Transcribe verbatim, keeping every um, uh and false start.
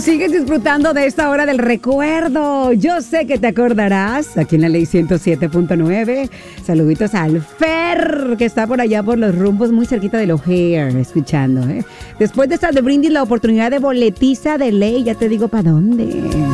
Sigues disfrutando de esta hora del recuerdo. Yo sé que te acordarás aquí en la Ley ciento siete punto nueve. Saluditos al Fer, que está por allá por los rumbos muy cerquita del O'Hare, escuchando. ¿eh? Después de esta de Brindis, la oportunidad de boletiza de Ley, ya te digo para dónde.